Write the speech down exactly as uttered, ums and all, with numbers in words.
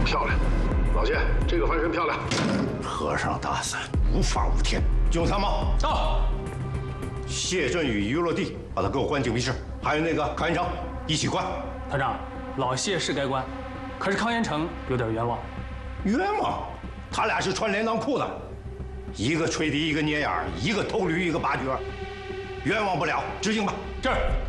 漂亮，老谢，这个翻身漂亮。 和尚打伞，无法无天。警参谋到。 谢振宇一落地，把他给我关警卫室。还有那个康延成，一起关。 团长，老谢是该关，可是康延成有点冤枉。 冤枉？他俩是穿连裆裤的，一个吹笛，一个捏眼，一个偷驴，一个拔角，冤枉不了。执行吧。 这儿。